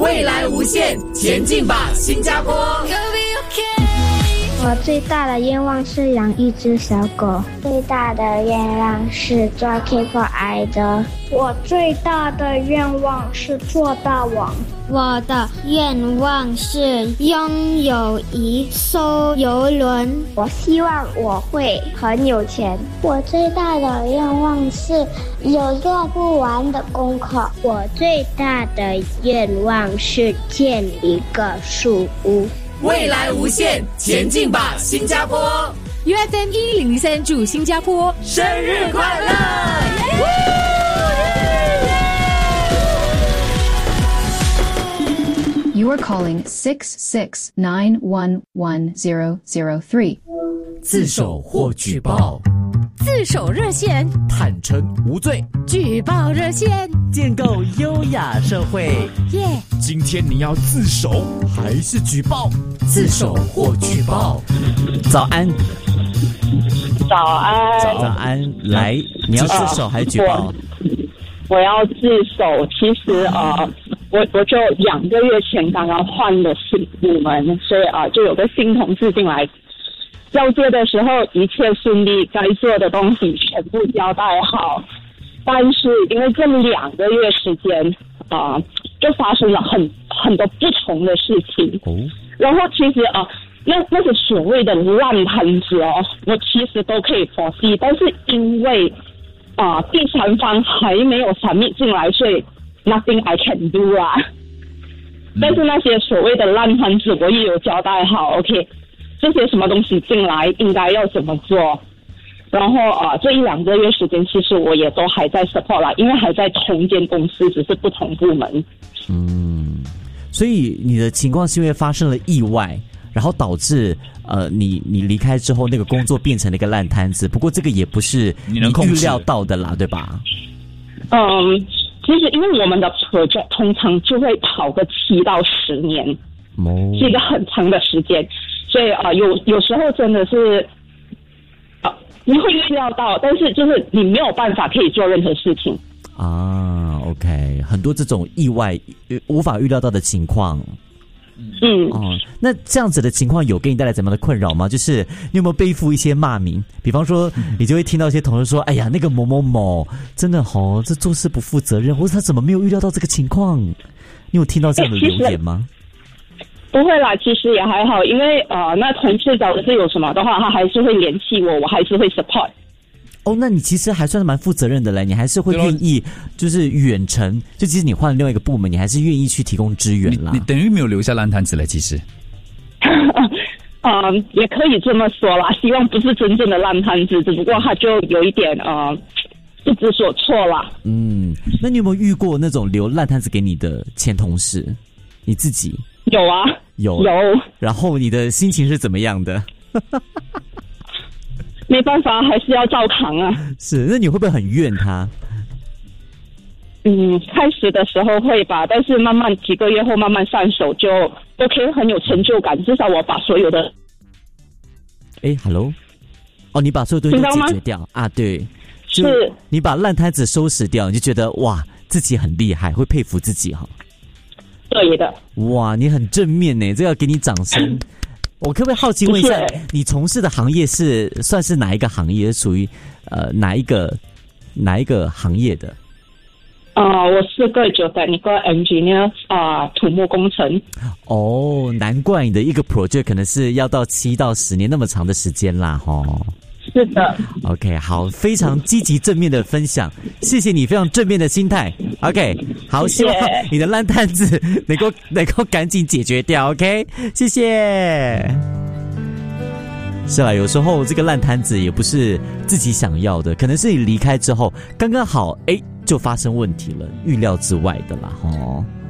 未来无限，前进吧，新加坡！ 我最大的愿望是养一只小狗。最大的愿望是做 K-pop idol。我最大的愿望是做大王。我的愿望是拥有一艘邮轮。我希望我会很有钱。我最大的愿望是有做不完的功课。我最大的愿望是建一个树屋。 未来无限，前进吧，新加坡 ！UFM 1003祝新加坡生日快乐！ You are calling 669111003. 自首或举报， 自首热线， 坦诚无罪， 举报热线， 建构优雅社会。 耶！ 今天你要自首还是举报？自首或举报。 早安， 早安， 早安，来，你要自首还是举报？ 我要自首。其实我就2个月前刚刚换了新部门，所以就有个新同事进来。交接的时候一切顺利，该做的东西全部交代好，但是因为这2个月时间就发生了很多不同的事情。然后其实那个所谓的烂摊子我其实都可以foresee，但是因为第三方还没有submit进来，所以 nothing I can do 啊。但是那些所谓的烂摊子我也有交代好 ，OK。这些什么东西进来应该要怎么做，然后这1-2个月时间其实我也都还在 support 啦，因为还在同间公司，只是不同部门。 所以你的情况是因为发生了意外，然后导致你离开之后那个工作变成了一个烂摊子，不过这个也不是你预料到的啦，对吧？ 其实因为我们的 project 通常就会跑个7到10年，是一个很长的时间。所以有时候真的是你会预料到，但是就是你没有办法可以做任何事情 OK， 很多这种意外无法预料到的情况。那这样子的情况有给你带来怎么样的困扰吗？就是你有没有背负一些骂名？比方说你就会听到一些同事说，哎呀，那个某某某真的这做事不负责任，或者他怎么没有预料到这个情况？你有听到这样的留言吗？ 不会啦，其实也还好，因为那同事找的是有什么的话，他还是会联系我，我还是会 support。 那你其实还算是蛮负责任的嘞，你还是会愿意就是远程，就即使你换了另外一个部门，你还是愿意去提供支援啦。 你等于没有留下烂摊子嘞，其实。 也可以这么说啦，希望不是真正的烂摊子，只不过他就有一点不知所措啦。 那你有没有遇过那种留烂摊子给你的前同事？你自己？ 有啊，有。 然后你的心情是怎么样的？ 没办法，还是要照扛啊。 是，那你会不会很怨他？ 开始的时候会吧，但是慢慢几个月后慢慢上手就 OK， 很有成就感。至少我把所有的 ，Hello， 你把所有东西都解决掉啊？对，是你把烂摊子收拾掉，你就觉得哇，自己很厉害，会佩服自己哈。 对的。 哇，你很正面呢，这要给你掌声。我可不可以好奇问一下，你从事的行业算是哪一个行业？属于哪一个行业的？ 我是个geotechnical engineer， 土木工程。 难怪你的一个 project 可能是要到7到10年那么长的时间啦， 是的。 OK， 好，非常积极正面的分享，谢谢你非常正面的心态。OK， 好，希望你的烂摊子能够赶紧解决掉。OK， 谢谢。是啦，有时候这个烂摊子也不是自己想要的，可能是你离开之后刚刚好，就发生问题了，预料之外的啦，